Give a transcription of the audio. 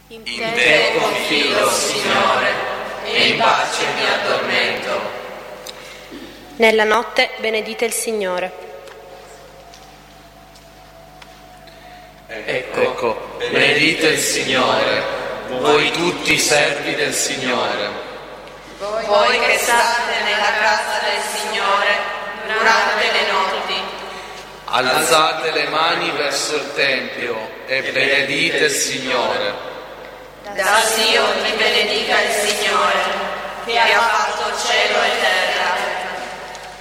In te confido, Signore, e in pace mi addormento. Nella notte benedite il Signore. Ecco, benedite il Signore, voi tutti i servi del Signore. Voi che state nella casa del Signore durante le notti. Alzate le mani verso il Tempio e benedite il Signore. Da Sion ti benedica il Signore, che ha fatto cielo e terra.